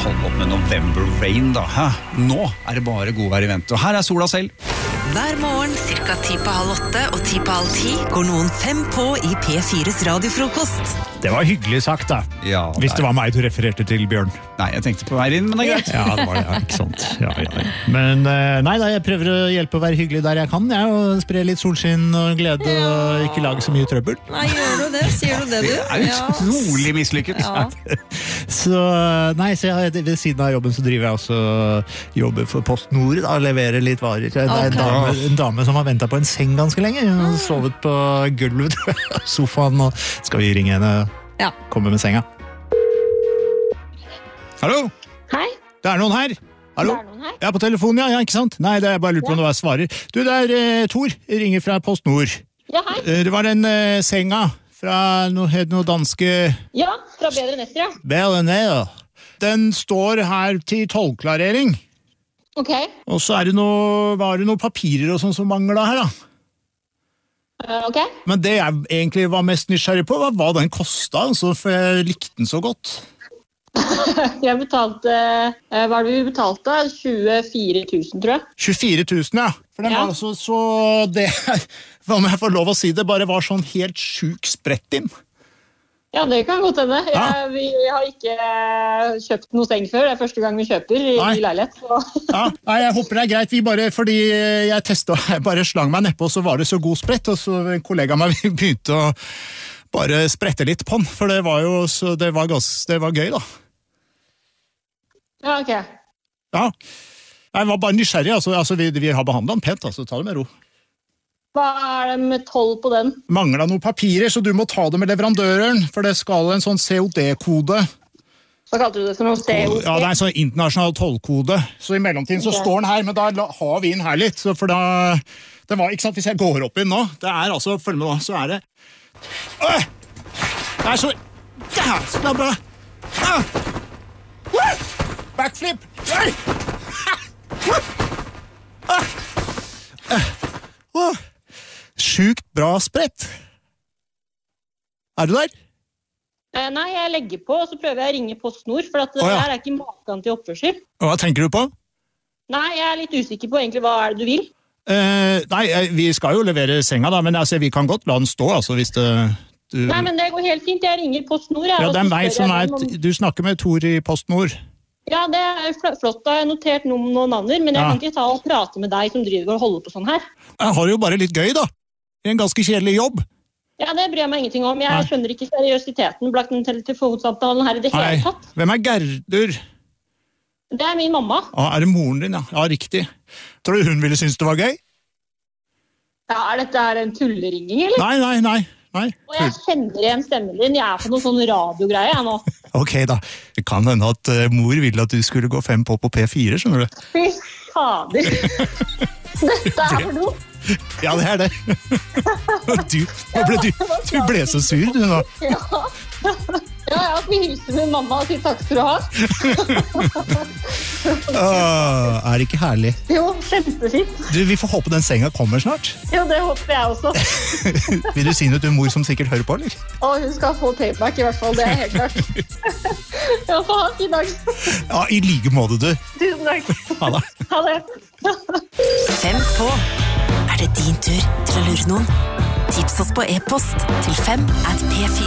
holde opp med November Rain da. Hæ? Nå det bare godvær i vente, og her sola selv. Hver morgen, cirka 7:30 og 7:30 går noen 5 på i P4s radiofrokost. Det var hyggelig sagt da. Ja, Hvis det var meg du refererte til, Bjørn. Nei, jeg tenkte på vei inn, men det greit. Ja, det var det, ikke sant. Ja. Men nei, jeg prøver å hjelpe å være hyggelig der jeg kan, og spre litt solskinn og glede og ikke lage så mye trøbbel. Nei, gjør du det? Sier du det, du? Det utrolig mislykket. Ja. Så ved siden av jobben så driver jeg også jobber for PostNord da, og leverer litt varer. Det en dame som har ventet på en seng ganske lenge. Hun har sovet på gulvet, sofaen, og skal vi ringe henne og komme med senga. Hallo? Hei. Det noen her. Hallo? Det noen her? Ja, på telefonen, ja, ikke sant? Nei, det bare lurt på noe jeg svarer. Du, det Tor, ringer fra PostNord. Ja, hei. Det var den senga fra noe danske... Ja, fra Bedre Nester, ja. Bedre Nester. Den står her til tollklarering. Ok. Og så var det noen papirer og sånn som manglet her da. Ok. Men det jeg egentlig var mest nysgjerrig på, var hva den kostet, altså, for jeg likte den så godt. Jeg betalte, hva det vi betalte? 24 000, tror jeg. 24 000, ja. For den var altså så det, hva må jeg få lov å si, det bare var sånn helt sjuk sprett inn. Ja, det kan godt hende. Vi har ikke kjøpt noe seng før. Det første gang vi kjøper i leilighet. Nei, jeg håper det greit. Fordi jeg testet, jeg bare slang meg nedpå, så var det så god sprett, og så en kollega meg begynte å bare sprette litt på den, for det var jo så, det var gøy da. Ja, ok. Ja, jeg var bare nysgjerrig, altså vi har behandlet den pent, altså ta det med ro. Hva det med toll på den? Mangler noen papirer, så du må ta det med leverandøren, for det skal en sånn COD-kode. Hva kalte du det for noe? COD? Ja, det en sånn internasjonal tollkode. Så i mellomtiden så står den her, men da har vi den her litt. For da, det var, ikke sant, hvis jeg går opp inn nå, det altså, følg med nå, så det... Det så... Jævla bra! Backflip! Sjukt bra sprett. Du der? Nei, jeg legger på, og så prøver jeg å ringe PostNord, for at det her ikke maken til oppførsel. Hva tenker du på? Nei, jeg litt usikker på egentlig hva det du vil. Nei, vi skal jo levere senga da, men altså, vi kan godt la den stå, altså, hvis det... Nei, men det går helt fint, jeg ringer PostNord. Ja, det meg som du snakker med Tor i PostNord. Ja, det flott, da har jeg notert noen navner, men jeg kan ikke ta og prate med deg som driver og holder på sånn her. Jeg har jo bare litt gøy da, en ganske kjedelig jobb. Ja, det bryr jeg meg ingenting om, jeg skjønner ikke seriøsiteten blant den telefonsamtalen her i det hele tatt. Hvem Gerdur? Det min mamma. Ja, det moren din, ja. Ja, riktig. Tror du hun ville synes det var gøy? Ja, dette en tulleringing, eller? Nei. Og jeg kjenner igjen stemmen din, jeg på noen sånn radiogreie nå. Ok da, det kan hende at mor ville at du skulle gå 5 på P4, skjønner du? Fy fader. Dette for noe. Ja, det det. Du ble så sur, du nå. Ja, jeg skal hilse min mamma og si takk skal du ha. Det ikke herlig? Jo, kjempefint. Vi får håpe den senga kommer snart. Jo, det håper jeg også. Vil du si noe til mor som sikkert hører på, eller? Hun skal få payback i hvert fall, det helt klart. Ja, få ha en fin dag. Ja, i like måte, du. Tusen takk. Ha det. Ha det. 5 på. Det din tur til å lure noen? Tips oss på e-post til 5@p4.